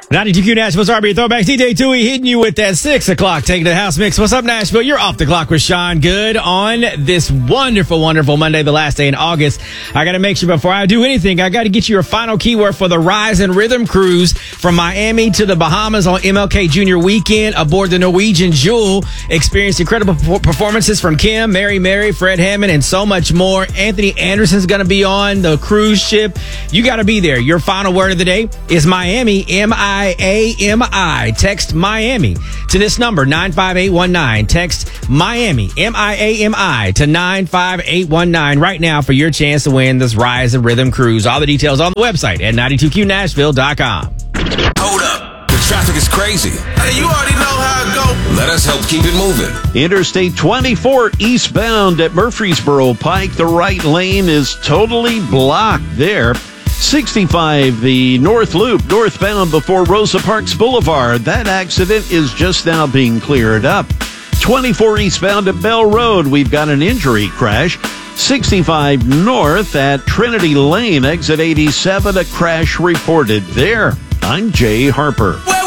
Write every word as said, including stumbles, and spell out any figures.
ninety-two Q Nashville's R B Throwbacks. D J Tui hitting you with that six o'clock Take the House Mix. What's up, Nashville? You're off the clock with Sean Good on this wonderful, wonderful Monday, the last day in August. I got to make sure before I do anything, I got to get you your final keyword for the Rise and Rhythm Cruise from Miami to the Bahamas on M L K Junior weekend aboard the Norwegian Jewel. Experience incredible performances from Kim, Mary Mary, Fred Hammond, and so much more. Anthony Anderson's going to be on the cruise ship. You got to be there. Your final word of the day is Miami, M I A M I. Text Miami to this number, nine five eight one nine. Text Miami, M I A M I, to nine five eight one nine right now for your chance to win this Rise and Rhythm Cruise. All the details on the website at ninety-two Q Nashville dot com. Hold up. The traffic is crazy. Hey, you already know how it go. Let us help keep it moving. Interstate twenty-four eastbound at Murfreesboro Pike. The right lane is totally blocked there. sixty-five, the North Loop, northbound before Rosa Parks Boulevard. That accident is just now being cleared up. twenty-four eastbound at Bell Road, we've got an injury crash. sixty-five north at Trinity Lane, exit eighty-seven, a crash reported there. I'm Jay Harper. Where